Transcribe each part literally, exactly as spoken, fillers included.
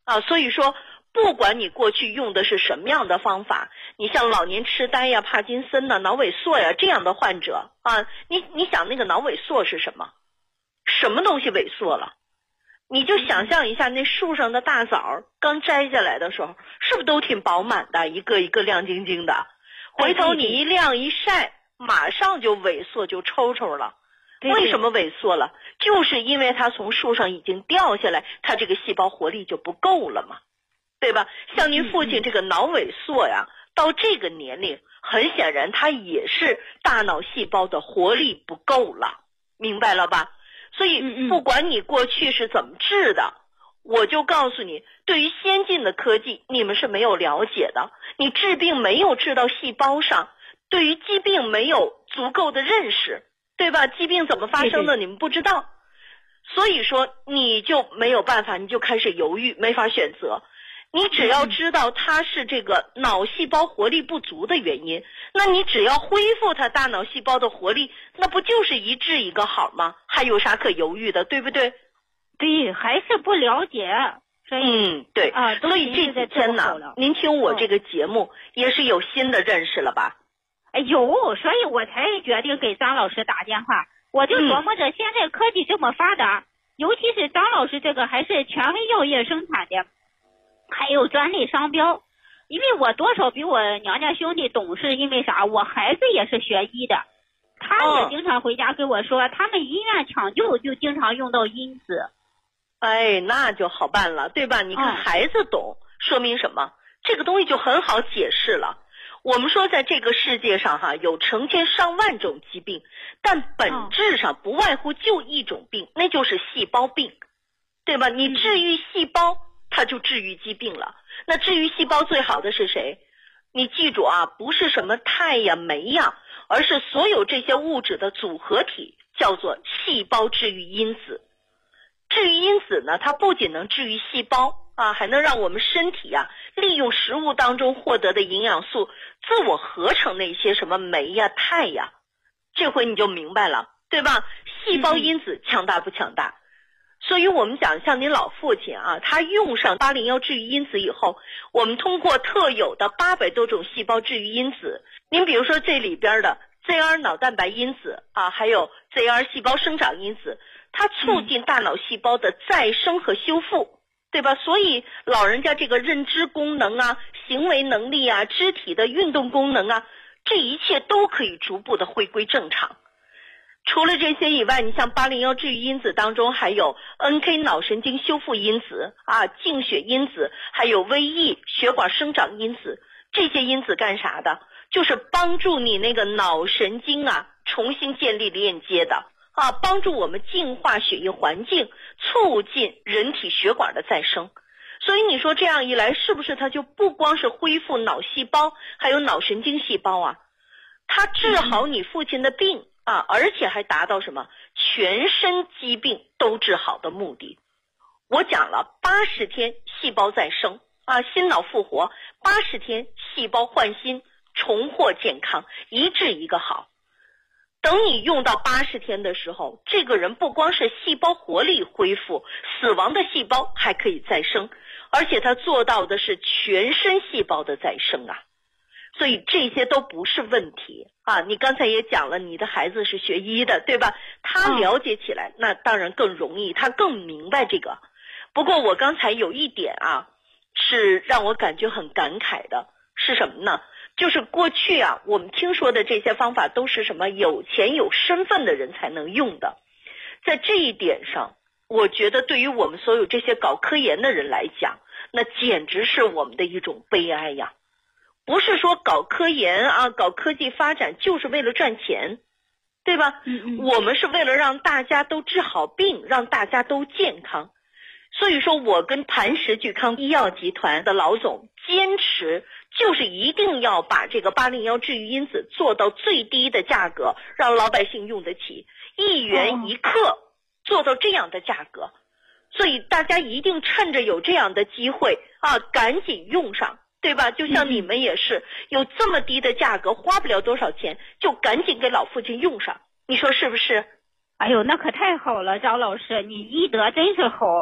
啊，所以说不管你过去用的是什么样的方法，你像老年痴呆呀、帕金森呐、脑萎缩呀这样的患者啊，你你想那个脑萎缩是什么？什么东西萎缩了？你就想象一下，那树上的大枣刚摘下来的时候，是不是都挺饱满的，一个一个亮晶晶的？回头你一晾一晒，马上就萎缩，就抽抽了。为什么萎缩了？就是因为它从树上已经掉下来，它这个细胞活力就不够了嘛，对吧？像您父亲这个脑萎缩呀，到这个年龄，很显然他也是大脑细胞的活力不够了，明白了吧？所以不管你过去是怎么治的，我就告诉你，对于先进的科技你们是没有了解的，你治病没有治到细胞上，对于疾病没有足够的认识，对吧？疾病怎么发生的你们不知道，所以说你就没有办法，你就开始犹豫，没法选择。你只要知道它是这个脑细胞活力不足的原因，那你只要恢复它大脑细胞的活力，那不就是一治一个好吗？还有啥可犹豫的，对不对？ 对，还是不了解。所以嗯，对啊， 所以这几天呢，您听我这个节目、嗯、也是有新的认识了吧？ 哎有，所以我才决定给张老师打电话。我就琢磨着，现在科技这么发达、嗯、尤其是张老师这个还是权威药业生产的，还有专利商标。因为我多少比我娘家兄弟懂事，因为啥？我孩子也是学医的，他也经常回家跟我说、哦、他们医院抢救就经常用到因子。 哎，那就好办了，对吧？你看孩子懂、嗯、说明什么？这个东西就很好解释了。我们说在这个世界上哈，有成千上万种疾病，但本质上不外乎就一种病、嗯、那就是细胞病，对吧？你治愈细胞、嗯、它就治愈疾病了。那治愈细胞最好的是谁？你记住啊，不是什么肽呀、酶呀，而是所有这些物质的组合体，叫做细胞治愈因子。治愈因子呢，它不仅能治愈细胞啊，还能让我们身体啊利用食物当中获得的营养素自我合成那些什么酶呀、肽呀。这回你就明白了，对吧？细胞因子强大不强大？所以我们讲像您老父亲啊，他用上八零幺治愈因子以后，我们通过特有的八百多种细胞治愈因子，您比如说这里边的 Z R 脑蛋白因子啊，还有 Z R 细胞生长因子，它促进大脑细胞的再生和修复，对吧？所以老人家这个认知功能啊、行为能力啊、肢体的运动功能啊，这一切都可以逐步的回归正常。除了这些以外，你像八零幺治愈因子当中还有 N K 脑神经修复因子啊、净血因子，还有 V E 血管生长因子。这些因子干啥的？就是帮助你那个脑神经啊重新建立链接的啊，帮助我们净化血液环境，促进人体血管的再生。所以你说这样一来，是不是它就不光是恢复脑细胞，还有脑神经细胞啊？它治好你父亲的病啊，而且还达到什么全身疾病都治好的目的。我讲了八十天细胞再生啊，心脑复活，八十天细胞换新，重获健康，一治一个好。等你用到八十天的时候，这个人不光是细胞活力恢复，死亡的细胞还可以再生，而且他做到的是全身细胞的再生啊。所以这些都不是问题啊！你刚才也讲了，你的孩子是学医的，对吧？他了解起来，那当然更容易，他更明白这个。不过我刚才有一点啊，是让我感觉很感慨的，是什么呢？就是过去啊，我们听说的这些方法都是什么有钱有身份的人才能用的。在这一点上，我觉得对于我们所有这些搞科研的人来讲，那简直是我们的一种悲哀呀！不是说搞科研啊，搞科技发展就是为了赚钱，对吧？嗯嗯，我们是为了让大家都治好病，让大家都健康。所以说我跟磐石聚康医药集团的老总坚持，就是一定要把这个八零幺治愈因子做到最低的价格，让老百姓用得起，一元一克做到这样的价格。所以大家一定趁着有这样的机会啊，赶紧用上，对吧？就像你们也是有这么低的价格，花不了多少钱，就赶紧给老父亲用上，你说是不是？ 哎呦，那可太好了，张老师，你医德真是好。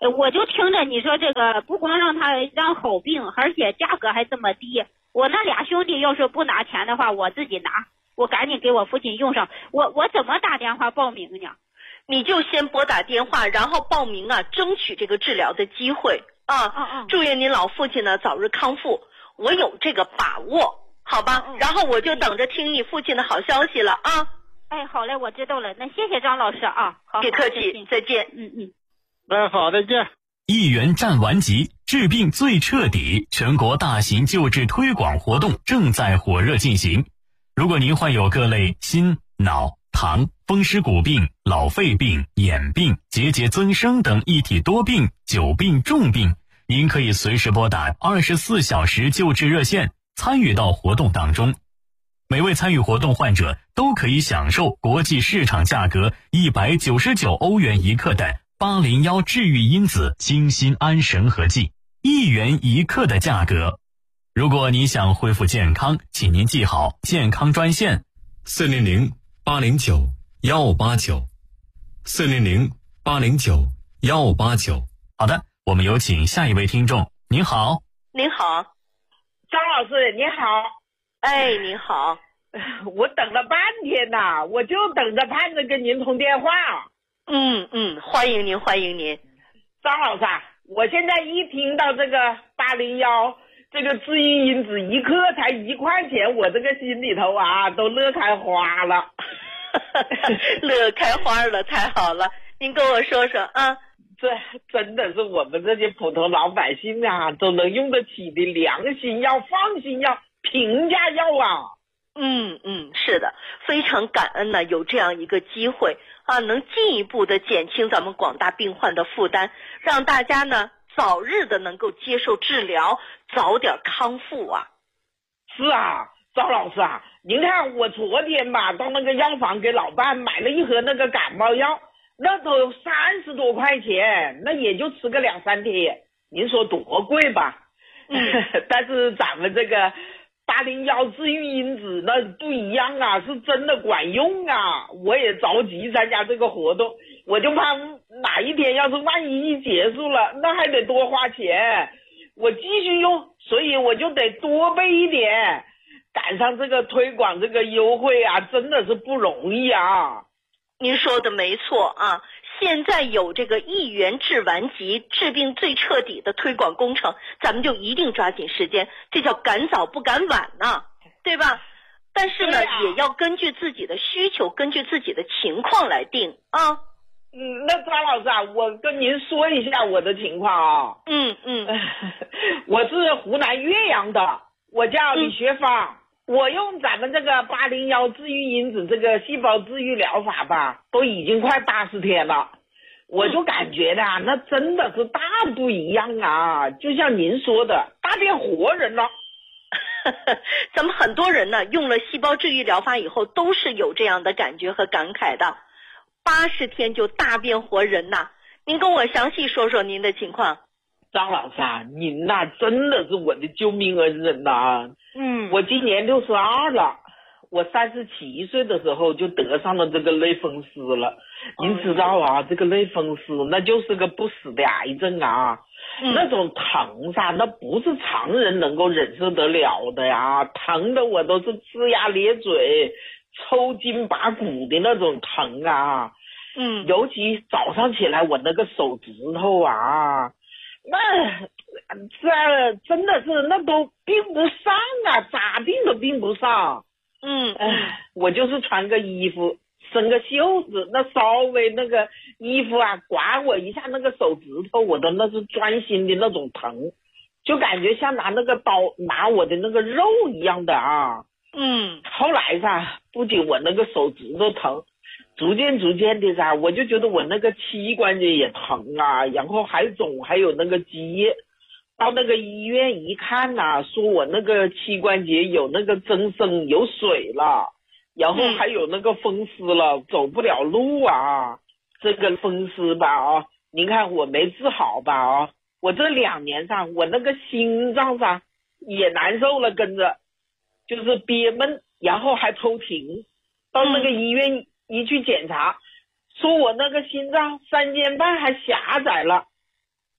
我就听着你说这个，不光让他让好病，而且价格还这么低。我那俩兄弟要是不拿钱的话，我自己拿，我赶紧给我父亲用上。我我怎么打电话报名呢？ 你就先拨打电话，然后报名啊，争取这个治疗的机会啊。 嗯嗯。 祝愿您老父亲呢早日康复，我有这个把握，好吧？嗯嗯。然后我就等着听你父亲的好消息了啊。 哎，好嘞，我知道了。那谢谢张老师啊，好， 别客气，再见。 嗯嗯。 哎，好，再见。 一元战完疾，治病最彻底，全国大型救治推广活动正在火热进行。如果您患有各类心、脑、糖、风湿骨病、老肺病、眼病、结节增生等一体多病、久病重病，您可以随时拨打二十四小时救治热线，参与到活动当中。每位参与活动患者都可以享受国际市场价格一百九十九欧元一克的八零一治愈因子清心安神和剂，一元一克的价格。如果你想恢复健康，请您记好健康专线四零零八零九幺五八九，四零零八零九幺五八九。 好的，我们有请下一位听众。您好。 您好， 张老师，你好。 哎，你好。 我等了半天呐，我就等着盼着跟您通电话。 嗯嗯，欢迎您，欢迎您。 张老师啊，我现在一听到这个八零幺这个治愈因子一克才一块钱，我这个心里头啊都乐开花了。 乐开花了，太好了。您跟我说说啊， 这真的是我们这些普通老百姓啊都能用得起的良心药、放心药、平价药啊。 嗯嗯，是的，非常感恩呢，有这样一个机会啊，能进一步的减轻咱们广大病患的负担，让大家呢早日的能够接受治疗，早点康复啊。 是啊，赵老师啊，您看我昨天吧到那个药房给老伴买了一盒那个感冒药，那都三十多块钱，那也就吃个两三天，您说多贵吧？嗯，但是咱们这个八零幺治愈因子那不一样啊，是真的管用啊！我也着急参加这个活动，我就怕哪一天要是万一一结束了，那还得多花钱，我继续用，所以我就得多备一点，赶上这个推广这个优惠啊，真的是不容易啊！ 您说的没错啊，现在有这个一元治完疾，治病最彻底的推广工程，咱们就一定抓紧时间，这叫赶早不赶晚呐、啊，对吧？但是呢、啊、也要根据自己的需求，根据自己的情况来定啊。 嗯，那张老师啊，我跟您说一下我的情况啊。 嗯嗯， 我是湖南岳阳的，我叫李学芳。嗯，我用咱们这个八零幺治愈因子这个细胞治愈疗法吧，都已经快八十天了，我就感觉的、啊、那真的是大不一样啊！就像您说的，大变活人了。 咱们很多人呢，用了细胞治愈疗法以后，都是有这样的感觉和感慨的。八十天就大变活人呐！您跟我详细说说您的情况。 张老师啊，您呐、啊、真的是我的救命恩人呐、啊！嗯，我今年六十二了，我三十七岁的时候就得上了这个类风湿了。您知道啊，这个类风湿那就是个不死的癌症啊，嗯、那种疼噻，那不是常人能够忍受得了的呀，疼的我都是龇牙咧嘴、抽筋拔骨的那种疼啊。嗯，尤其早上起来我那个手指头啊。那这真的是那都并不上啊，咋病都病不上。嗯，哎，我就是穿个衣服，伸个袖子，那稍微那个衣服啊，刮我一下那个手指头，我都那是钻心的那种疼，就感觉像拿那个刀拿我的那个肉一样的啊。嗯，后来噻，不仅我那个手指头疼。逐渐逐渐的噻，我就觉得我那个膝关节也疼啊，然后还肿，还有那个积液。到那个医院一看呐、啊，说我那个膝关节有那个增生，有水了，然后还有那个风湿了，嗯、走不了路啊。这个风湿吧啊，您看我没治好吧啊，我这两年上我那个心脏上也难受了，跟着就是憋闷，然后还抽停。到那个医院。嗯一去检查，说我那个心脏三尖瓣还狭窄了，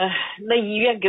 哎，那医院给